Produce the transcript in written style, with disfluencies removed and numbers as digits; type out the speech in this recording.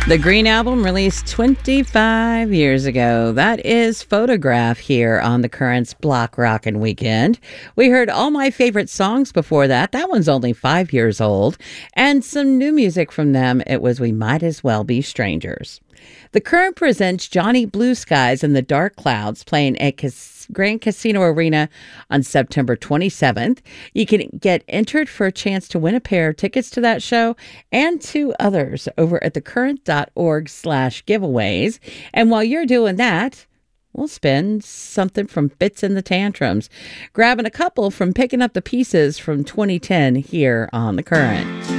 The Green Album released 25 years ago. That is Photograph here on the Currents Block Rockin' Weekend. We heard All My Favorite Songs before that. That one's only 5 years old. And some new music from them. It was We Might As Well Be Strangers. The Current presents Johnny Blue Skies and the Dark Clouds playing at Grand Casino Arena on September 27th. You can get entered for a chance to win a pair of tickets to that show and 2 others over at thecurrent.org/giveaways. And while you're doing that, we'll spin something from Fitz and the Tantrums, grabbing a couple from Picking Up the Pieces from 2010 here on The Current.